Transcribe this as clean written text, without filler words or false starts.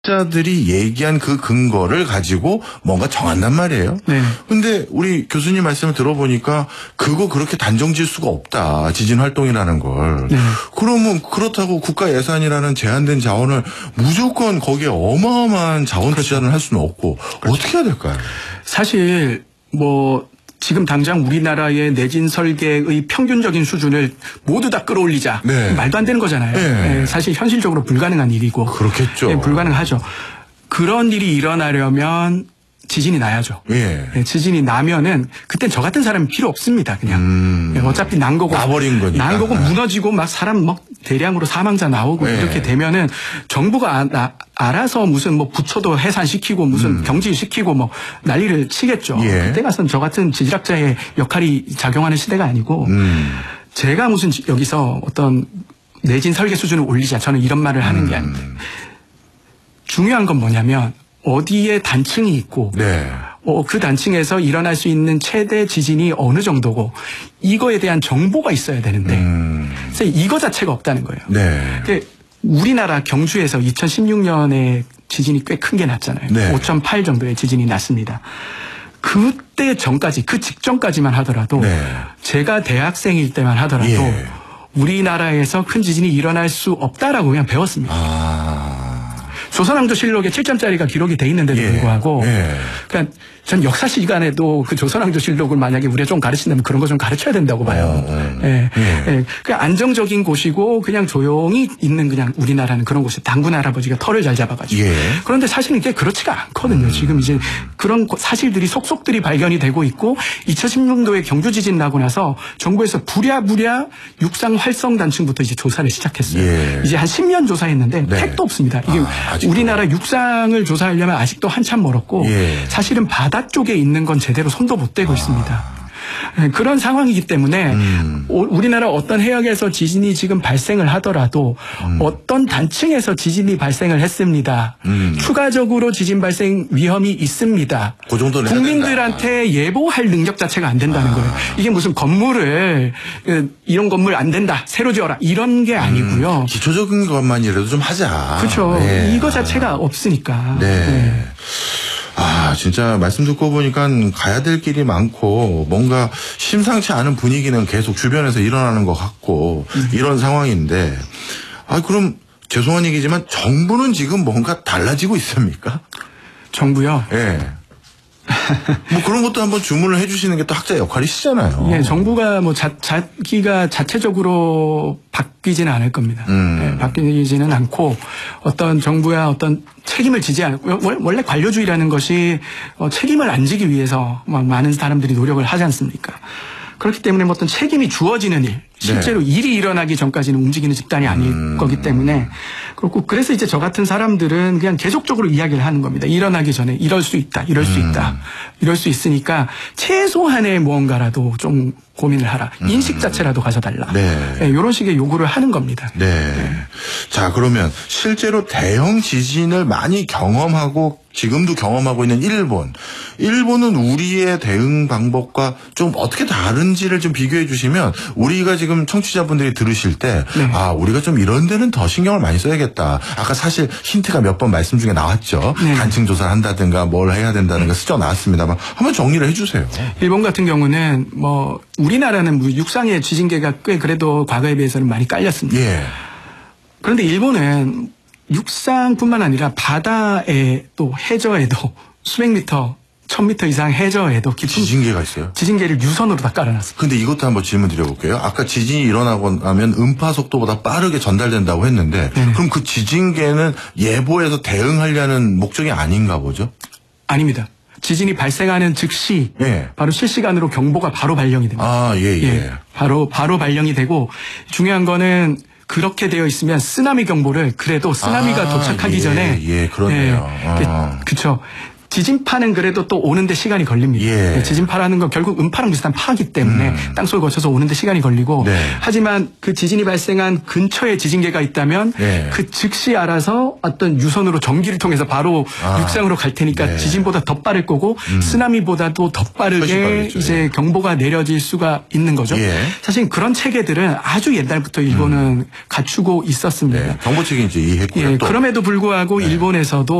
자들이 얘기한 그 근거를 가지고 뭔가 정한단 말이에요. 네. 근데 우리 교수님 말씀을 들어보니까 그거 그렇게 단정 지을 수가 없다. 지진 활동이라는 걸. 네. 그러면 그렇다고 국가 예산이라는 제한된 자원을 무조건 거기에 어마어마한 자원 투자를 할 수는 없고 어떻게 해야 될까요? 사실 지금 당장 우리나라의 내진 설계의 평균적인 수준을 모두 다 끌어올리자. 네. 말도 안 되는 거잖아요. 네. 네, 사실 현실적으로 불가능한 일이고. 그렇겠죠. 네, 불가능하죠. 그런 일이 일어나려면 지진이 나야죠. 예. 네, 지진이 나면은 그땐 저 같은 사람이 필요 없습니다. 그냥. 네, 어차피 난 거고. 나버린 거니까. 난 거고 무너지고 막 사람 막 대량으로 사망자 나오고 예. 이렇게 되면은 정부가 알아서 무슨 부처도 해산시키고 무슨 경지시키고 난리를 치겠죠. 예. 그때 가서는 저 같은 지질학자의 역할이 작용하는 시대가 아니고 제가 무슨 여기서 어떤 내진 설계 수준을 올리자 저는 이런 말을 하는 게 아닙니다. 중요한 건 뭐냐면 어디에 단층이 있고 네. 그 단층에서 일어날 수 있는 최대 지진이 어느 정도고 이거에 대한 정보가 있어야 되는데 그래서 이거 자체가 없다는 거예요. 네. 근데 우리나라 경주에서 2016년에 지진이 꽤 큰 게 났잖아요. 네. 5.8 정도의 지진이 났습니다. 그때 전까지 그 직전까지만 하더라도 네. 제가 대학생일 때만 하더라도 예. 우리나라에서 큰 지진이 일어날 수 없다라고 그냥 배웠습니다. 조선왕조실록에 7점짜리가 기록이 돼 있는데도 불구하고 그러니까 전 역사 시간에도 그 조선왕조실록을 만약에 우리가 좀 가르친다면 그런 거 좀 가르쳐야 된다고 봐요. 그냥 안정적인 곳이고 그냥 조용히 있는 그냥 우리나라는 그런 곳이 단군 할아버지가 털을 잘 잡아가지고 그런데 사실은 이게 그렇지가 않거든요. 지금 이제 그런 사실들이 속속들이 발견이 되고 있고 2016년도에 경주 지진 나고 나서 정부에서 부랴부랴 육상 활성 단층부터 이제 조사를 시작했어요. 이제 한 10년 조사했는데 택도 없습니다. 이게 우리나라 육상을 조사하려면 아직도 한참 멀었고 사실은 바다 쪽에 있는 건 제대로 손도 못 대고 있습니다. 그런 상황이기 때문에 우리나라 어떤 해역에서 지진이 지금 발생을 하더라도 어떤 단층에서 지진이 발생을 했습니다. 추가적으로 지진 발생 위험이 있습니다. 그 정도는 국민들한테 예보할 능력 자체가 안 된다는 거예요. 이게 무슨 건물을 이런 건물 안 된다. 새로 지어라. 이런 게 아니고요. 기초적인 것만이라도 좀 하자. 그렇죠. 이거 자체가 없으니까. 진짜 말씀 듣고 보니까 가야 될 길이 많고 뭔가 심상치 않은 분위기는 계속 주변에서 일어나는 것 같고 이런 상황인데 그럼 죄송한 얘기지만 정부는 지금 뭔가 달라지고 있습니까? 정부요? 그런 것도 한번 주문을 해주시는 게 또 학자 역할이시잖아요. 정부가 자기가 자체적으로 바뀌지는 않을 겁니다. 바뀌지는 않고 어떤 정부야 어떤 책임을 지지 않고 원래 관료주의라는 것이 책임을 안 지기 위해서 많은 사람들이 노력을 하지 않습니까? 그렇기 때문에 어떤 책임이 주어지는 일, 실제로 일이 일어나기 전까지는 움직이는 집단이 아닐 거기 때문에 그렇고 그래서 이제 저 같은 사람들은 그냥 계속적으로 이야기를 하는 겁니다. 일어나기 전에 이럴 수 있다, 이럴 수 있다, 이럴 수 있으니까 최소한의 무언가라도 좀 고민을 하라. 인식 자체라도 가져달라. 이런 식의 요구를 하는 겁니다. 자, 그러면 실제로 대형 지진을 많이 경험하고 지금도 경험하고 있는 일본은 우리의 대응 방법과 좀 어떻게 다른지를 좀 비교해 주시면 우리가 지금 청취자분들이 들으실 때 우리가 좀 이런 데는 더 신경을 많이 써야겠다. 아까 사실 힌트가 몇 번 말씀 중에 나왔죠. 단층 조사를 한다든가 뭘 해야 된다는 거 스쳐 나왔습니다만 한번 정리를 해 주세요. 일본 같은 경우는 우리나라는 육상의 지진계가 꽤 그래도 과거에 비해서는 많이 깔렸습니다. 그런데 일본은 육상뿐만 아니라 바다에 또 해저에도 수백 미터, 1000미터 이상 해저에도 깊은 지진계가 있어요. 지진계를 유선으로 다 깔아놨습니다. 근데 이것도 한번 질문 드려볼게요. 아까 지진이 일어나고 나면 음파 속도보다 빠르게 전달된다고 했는데 그럼 그 지진계는 예보해서 대응하려는 목적이 아닌가 보죠? 아닙니다. 지진이 발생하는 즉시 바로 실시간으로 경보가 바로 발령이 됩니다. 바로 발령이 되고 중요한 거는 그렇게 되어 있으면 쓰나미 경보를 그래도 쓰나미가 도착하기 전에 그러네요. 그렇죠. 지진파는 그래도 또 오는데 시간이 걸립니다. 예. 지진파라는 건 결국 음파랑 비슷한 파이기 때문에 땅속을 거쳐서 오는데 시간이 걸리고 네. 하지만 그 지진이 발생한 근처에 지진계가 있다면 네. 그 즉시 알아서 어떤 유선으로 전기를 통해서 바로 육상으로 갈 테니까 네. 지진보다 더 빠를 거고 쓰나미보다도 더 빠르게 이제 경보가 내려질 수가 있는 거죠. 예. 사실 그런 체계들은 아주 옛날부터 일본은 갖추고 있었습니다. 네. 정보책인지 이해했고요. 예, 그럼에도 불구하고 일본에서도